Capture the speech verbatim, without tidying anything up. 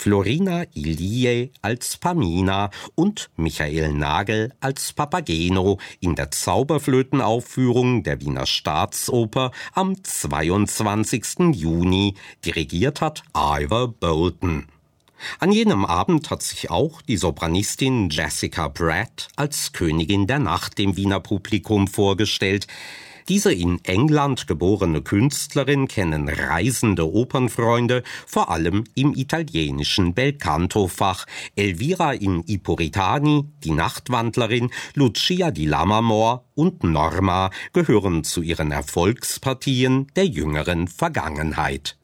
Florina Ilie als Pamina und Michael Nagel als Papageno in der Zauberflötenaufführung der Wiener Staatsoper am zweiundzwanzigsten Juni. Dirigiert hat Ivor Bolton. An jenem Abend hat sich auch die Sopranistin Jessica Pratt als Königin der Nacht dem Wiener Publikum vorgestellt. Diese in England geborene Künstlerin kennen reisende Opernfreunde, vor allem im italienischen Belcanto-Fach. Elvira in I Puritani, die Nachtwandlerin, Lucia di Lammermoor und Norma gehören zu ihren Erfolgspartien der jüngeren Vergangenheit.